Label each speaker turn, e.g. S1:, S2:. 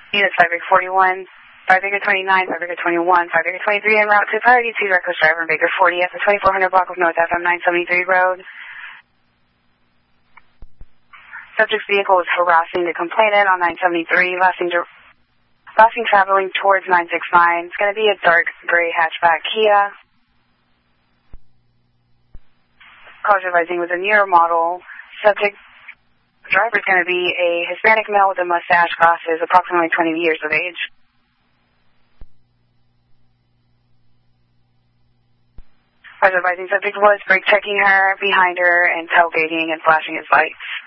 S1: Units 5 Baker 41, 5 Baker 29, 5 Baker 21, 5 Baker 23 en route to priority 2 reckless driver in Baker 40 at the 2400 block of North FM 973 Road. Subject's vehicle is harassing the complainant on 973, lastly traveling towards 969. It's going to be a dark gray hatchback Kia. Cause advising with a newer model. Subject driver is going to be a Hispanic male with a mustache, glasses, approximately 20 years of age. Cause advising subject was brake checking her, behind her, and tailgating and flashing his lights.